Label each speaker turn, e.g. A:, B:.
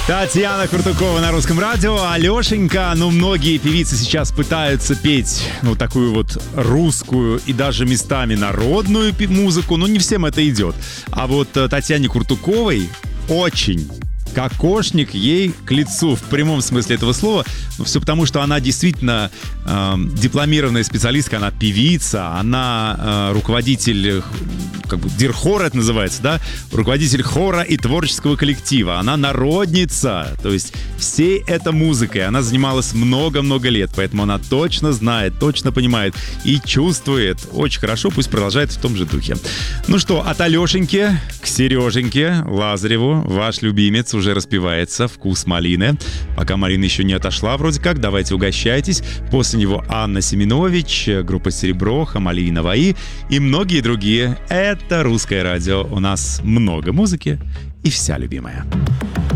A: Татьяна Куртукова на Русском радио. Алешенька, многие певицы сейчас пытаются петь, такую вот русскую и даже местами народную музыку, но не всем это идет. А вот Татьяне Куртуковой очень кокошник ей к лицу, в прямом смысле этого слова. Все потому, что она действительно дипломированная специалистка, она певица, она руководитель, дирхора это называется, да? Руководитель хора и творческого коллектива. Она народница, то есть всей этой музыкой она занималась много-много лет, поэтому она точно знает, точно понимает и чувствует очень хорошо, пусть продолжает в том же духе. Ну что, от Алешеньки к Сереженьке Лазареву, ваш любимец уже распевается «Вкус малины». Пока Марина еще не отошла вроде как, давайте угощайтесь. После него Анна Семенович, группа «Серебро», «Хамали и Наваи» и многие другие. Это Русское радио. У нас много музыки и вся любимая.